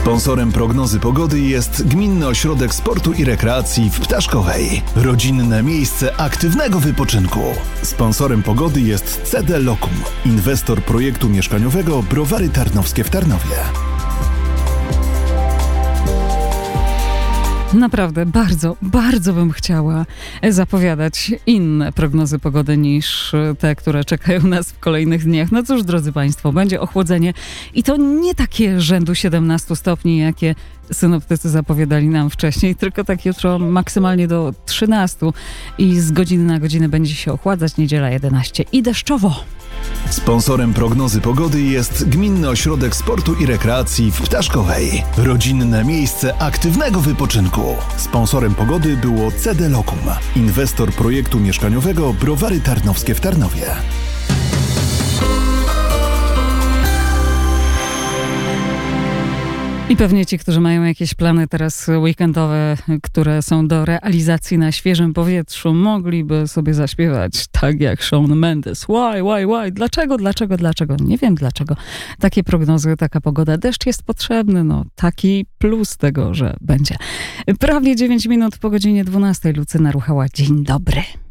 Sponsorem prognozy pogody jest Gminny Ośrodek Sportu i Rekreacji w Ptaszkowej. Rodzinne miejsce aktywnego wypoczynku. Sponsorem pogody jest CD Locum, inwestor projektu mieszkaniowego Browary Tarnowskie w Tarnowie. Naprawdę bardzo bym chciała zapowiadać inne prognozy pogody niż te, które czekają nas w kolejnych dniach. No cóż, drodzy Państwo, będzie ochłodzenie i to nie takie rzędu 17 stopni, jakie synoptycy zapowiadali nam wcześniej, tylko tak jutro maksymalnie do 13 i z godziny na godzinę będzie się ochładzać, niedziela 11 i deszczowo. Sponsorem prognozy pogody jest Gminny Ośrodek Sportu i Rekreacji w Ptaszkowej. Rodzinne miejsce aktywnego wypoczynku. Sponsorem pogody było CD Locum, inwestor projektu mieszkaniowego Browary Tarnowskie w Tarnowie. I pewnie ci, którzy mają jakieś plany teraz weekendowe, które są do realizacji na świeżym powietrzu, mogliby sobie zaśpiewać tak jak Shawn Mendes. Why? Dlaczego? Nie wiem dlaczego. Takie prognozy, taka pogoda. Deszcz jest potrzebny, no taki plus tego, że będzie. Prawie 9 minut po godzinie 12. Lucyna Ruchała. Dzień dobry.